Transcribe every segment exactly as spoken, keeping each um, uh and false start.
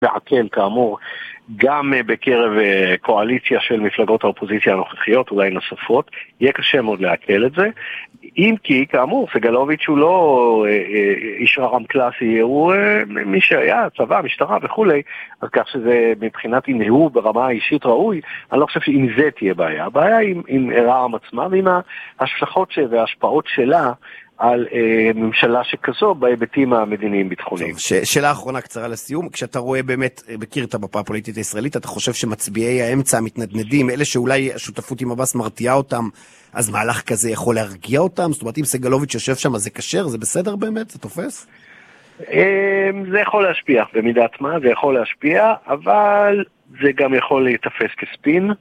לעכל כאמור גם בקרב קואליציה של מפלגות האופוזיציה הנוכחיות, אולי נוספות, יהיה קשה מאוד לעכל את זה. אם כי, כאמור, סגלוביץ' הוא לא איש רע"מ קלאסי, הוא מי שהיה, צבא, משטרה וכולי, אז כך שזה מבחינת אם הוא ברמה האישית ראוי, אני לא חושב שעם זה תהיה בעיה. הבעיה היא עם, עם רע"מ עצמה, ועם ההשלכות וההשפעות שלה, על אה, ממשלה שכזו בהיבטים המדיניים ביטחוניים. ש- שאלה אחרונה קצרה לסיום, כשאתה רואה באמת, מכיר את המפה הפוליטית הישראלית, אתה חושב שמצביעי האמצע המתנדנדים, אלה שאולי השותפות עם עבאס מרתיעה אותם, אז מהלך כזה יכול להרגיע אותם? זאת אומרת, אם סגלוביץ' יושב שם, אז זה קשר, זה בסדר באמת? זה תופס? אה, זה יכול להשפיע, במידת מה, זה יכול להשפיע, אבל זה גם יכול להתפס כספין,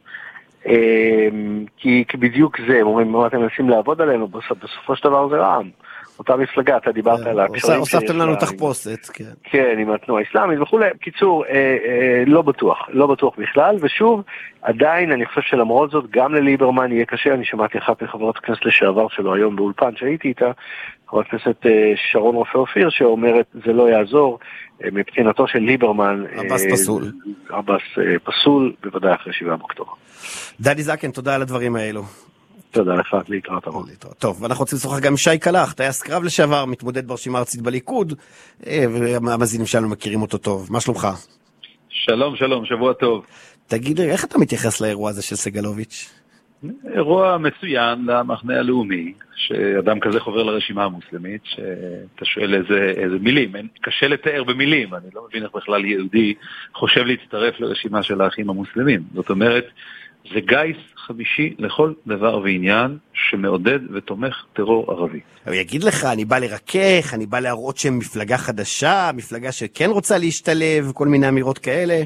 כי בדיוק זה, הם אומרים, מה אתם מנסים לעבוד עלינו, בסופו של דבר זה רע"מ, אותה מפלגה, אתה דיברת על הקשרים, הוספתם לנו תחפושת, כן. כן, עם התנועה האסלאמית וכולי, בקיצור, לא בטוח, לא בטוח בכלל, ושוב, עדיין אני חושב שלמרות זאת, גם לליברמן יהיה קשה, אני שמעתי אחת מחברות הכנסת לשעבר שלו היום באולפן, שהייתי איתה, חברת הכנסת שרון רופא אופיר, שאומרת, זה לא יעזור, מבחינתו של ליברמן, עבאס פסול. עבאס פסול, בוודאי אחרי שבעה באוקטובר. דדי זקן, תודה על הדברים האלו. תודה לך, להתראות המון. טוב, ואנחנו רוצים לשוחח גם שי קלח, טייס קרב לשעבר, מתמודד ברשימה הארצית בליכוד, והמאזינים שלנו מכירים אותו טוב. מה שלומך? שלום, שלום, שבוע טוב. תגיד לי, איך אתה מתייחס לאירוע הזה של סגלוביץ'? אירוע מצוין למחנה הלאומי, שאדם כזה חובר לרשימה המוסלמית, שאתה שואל איזה, איזה מילים, אין, קשה לתאר במילים, אני לא מבין איך בכלל יהודי חושב להצטרף לרשימה של האחים המוסלמים. זאת אומרת, זה גייס חמישי לכל דבר ועניין שמעודד ותומך טרור ערבי. הוא יגיד לך, אני בא לרכך, אני בא להראות שהם מפלגה חדשה, מפלגה שכן רוצה להשתלב, כל מיני אמירות כאלה.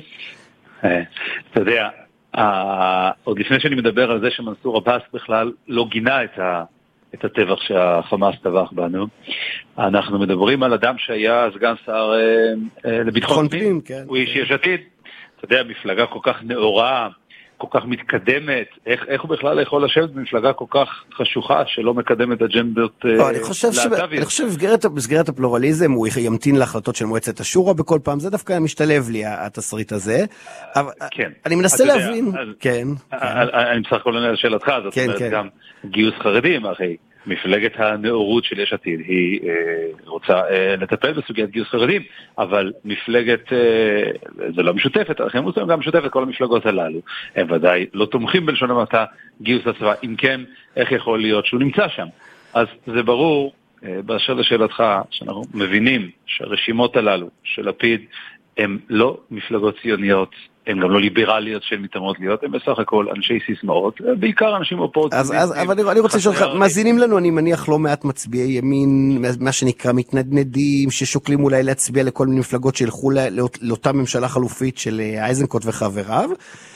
אתה יודע, עוד לפני שאני מדבר על זה שמנסור עבאס בכלל לא גינה את ה... את הטבח שהחמאס טבח בנו. אנחנו מדברים על אדם שהיה סגן שר לביטחון פנים, הוא איש יש עתיד. אתה יודע, מפלגה כל כך נאורה, כל כך מתקדמת, איך, איך הוא בכלל יכול לשבת במפלגה כל כך חשוכה שלא מקדמת אג'נדות להט"ביות? אני חושב אני חושב שבמסגרת הפלורליזם הוא ימתין להחלטות של מועצת השורא בכל פעם, זה דווקא משתלב לי התסריט הזה. כן. אני מנסה להבין. כן. אני בסך הכל עונה על שאלתך, זאת אומרת גם גיוס חרדים, אחי. מפלגת הנאורות של יש עתיד היא אה, רוצה אה, לטפל בסוגיית גיוס חרדים, אבל מפלגת, אה, זה לא משותפת, אחרי מוסלמים גם משותפת, כל המפלגות הללו, הם ודאי לא תומכים בלשון המעטה גיוס לצבא, אם כן, איך יכול להיות שהוא נמצא שם? אז זה ברור, אה, באשר לשאלתך, שאנחנו מבינים שהרשימות הללו של לפיד, הם לא מפלגות ציוניות, הן גם לא ליברליות שהן מתאמרות להיות, הן בסך הכל אנשי סיסמאות, בעיקר אנשים אופורטוניסטים. אז, אבל אני רוצה לשאול לך, מאזינים לנו, אני מניח לא מעט מצביעי ימין, מה שנקרא מתנדנדים, ששוקלים אולי להצביע לכל מיני מפלגות שילכו לאותה ממשלה חלופית של אייזנקוט וחבריו,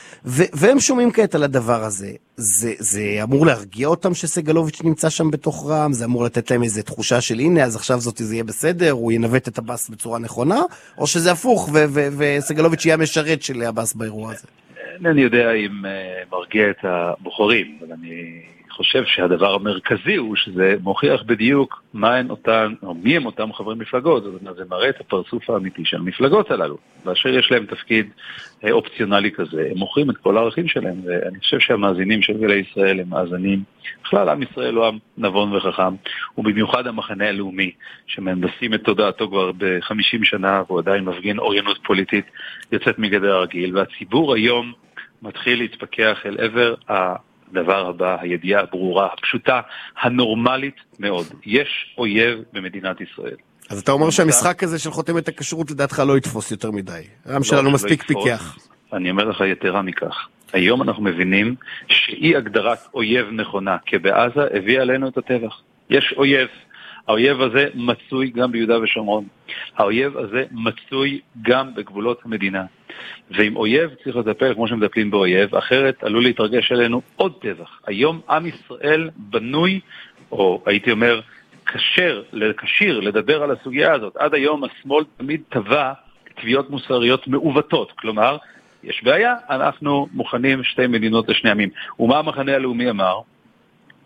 והם שומעים כעת על הדבר הזה. זה, זה אמור להרגיע אותם שסגלוביץ' נמצא שם בתוך רע"מ, זה אמור לתת להם איזו תחושה של הנה, אז עכשיו זאת זה יהיה בסדר, הוא ינווט את הבאס בצורה נכונה, או שזה הפוך, ו- ו- וסגלוביץ' יהיה המשרת של הבאס באירוע הזה? אני יודע אם מרגיע את הבוחרים, אבל אני חושב שהדבר המרכזי הוא שזה מוכיח בדיוק מה הן אותן, או מי הם אותם חברי מפלגות, זה מראה את הפרצוף האמיתי של המפלגות הללו, ואשר יש להם תפקיד אופציונלי כזה, הם מוכרים את כל הערכים שלהם, ואני חושב שהמאזינים של גלי ישראל הם מאזנים, בכלל עם ישראל הוא עם נבון וחכם, ובמיוחד המחנה הלאומי, שמנדסים את תודעתו כבר ב-חמישים שנה, והוא עדיין מפגין אוריינות פוליטית יוצאת מגדר הרגיל, והציבור היום מתחיל להתפכח אל עבר הדבר הבא, הידיעה הברורה, הפשוטה, הנורמלית מאוד. יש אויב במדינת ישראל. אז אתה אומר שהמשחק הזה של חותמת הכשרות לדעתך לא יתפוס יותר מדי. העם שלנו מספיק פיקח. אני אומר לך יתרה מכך. היום אנחנו מבינים שאי הגדרת אויב נכונה כבעזה הביאה עלינו את הטבח. יש אויב. האויב הזה מצוי גם ביהודה ושומרון. האויב הזה מצוי גם בגבולות המדינה. ועם אויב צריך לטפל כמו שמטפלים באויב, אחרת עלול להתרגש עלינו עוד טבח. היום עם ישראל בנוי, או הייתי אומר, קשר, לקשיר, לדבר על הסוגיה הזאת. עד היום השמאל תמיד טבע תביעות מוסריות מעוותות. כלומר, יש בעיה, אנחנו מוכנים שתי מדינות לשני עמים. ומה המחנה הלאומי אמר?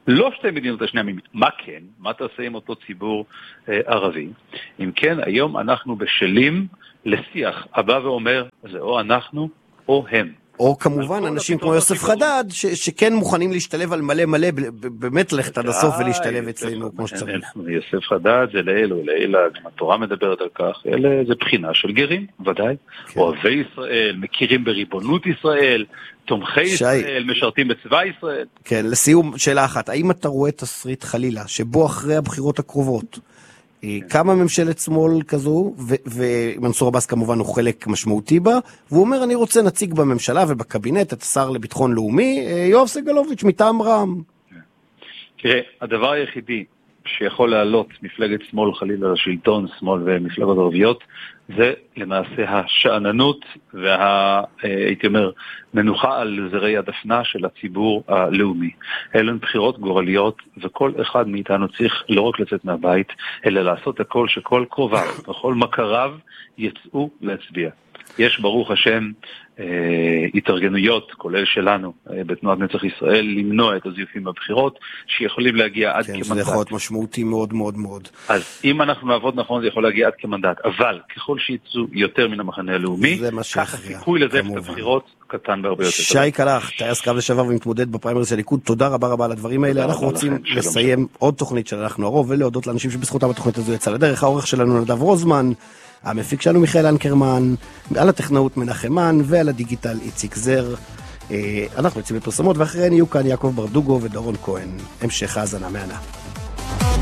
לא שתי מדינות לשני עמים. מה כן? מה תעשה עם אותו ציבור אה, ערבי? אם כן, היום אנחנו בשלים לשיח הבא ואומר, זה או אנחנו או הם. או כמובן אנשים כמו יוסף חדד, ש- שכן מוכנים להשתלב על מלא מלא, באמת ללכת עד הסוף ולהשתלב אצלנו כמו שצריך. יוסף חדד זה לאלו, לאלה, גם התורה מדברת על כך, אלה זה בחינה של גרים, ודאי. אוהבי ישראל, מכירים בריבונות ישראל, תומכי ישראל, משרתים בצבא ישראל. כן, לסיום שאלה אחת, האם אתה רואה תסריט חלילה, שבו אחרי הבחירות הקרובות, כמה ממשלת שמאל כזו, ומנסור עבאס כמובן הוא חלק משמעותי בה, והוא אומר אני רוצה נציג בממשלה ובקבינט את השר לביטחון לאומי, יואב סגלוביץ' מטעם רע"מ. תראה, הדבר היחידי שיכול לעלות מפלגת שמאל חלילה לשלטון, שמאל ומפלגות ערביות, זה למעשה השעננות וה, הייתי אומר, מנוחה על זרי הדפנה של הציבור הלאומי. אלה הן בחירות גורליות, וכל אחד מאיתנו צריך לא רק לצאת מהבית, אלא לעשות הכל שכל קרוביו וכל מכריו יצאו להצביע. יש ברוך השם אה, התארגנויות, כולל שלנו, אה, בתנועת נצח ישראל, למנוע את הזיופים בבחירות, שיכולים להגיע עד כן, כמנדט. זה יכול להיות משמעותי מאוד מאוד מאוד. אז אם אנחנו נעבוד נכון, זה יכול להגיע עד כמנדט, אבל ככל שיצאו יותר מן המחנה הלאומי, ככה סיכוי לזה את הבחירות קטן בהרבה יותר. שי קלח, טייס קו לשעבר ומתמודד בפריימריז של הליכוד, תודה רבה רבה על הדברים האלה. אנחנו רוצים לסיים עוד תוכנית של אנחנו הרוב, ולהודות לאנשים שבזכותם התוכנית הזו יצאה לדרך. העורך שלנו נדב רוזמן, המפיק שלנו מיכאל אנקרמן, על הטכנאות מנחמן ועל הדיגיטל איציק זר. אנחנו יוצאים בפרסומות, ואחריהן יהיו כאן יעקב ברדוגו ודורון כהן. המשך האזנה מהנה.